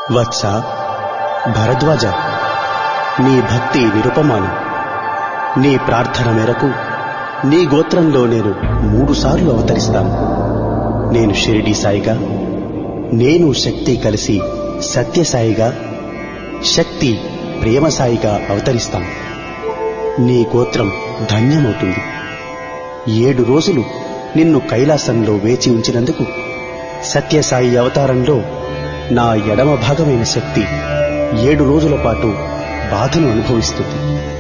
వత్స, భరద్వాజ, నీ భక్తి నిరుపమానం. నీ ప్రార్థన మేరకు నీ గోత్రంలో నేను 3 సార్లు అవతరిస్తాను. నేను షిరిడీ సాయిగా, నేను శక్తి కలిసి సత్యసాయిగా, శక్తి ప్రేమసాయిగా అవతరిస్తాను. నీ గోత్రం ధన్యమవుతుంది. 7 రోజులు నిన్ను కైలాసంలో వేచి ఉంచినందుకు సత్యసాయి అవతారంలో నా ఎడమ భాగమైన శక్తి 7 రోజుల పాటు బాధను అనుభవిస్తుంది.